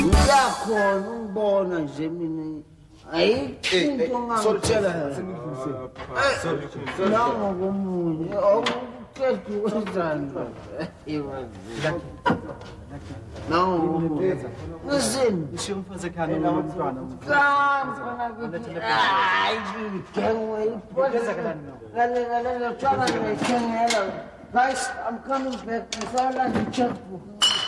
Uyakhona ungibona nje mina. Ayikho ngakutshela. Nangokomunye awuqedwe wenzani. Nangokomunye. Listen. Isho umfazi ekhaya nomntwana. Guys, I'm coming back. I found out the checkbook.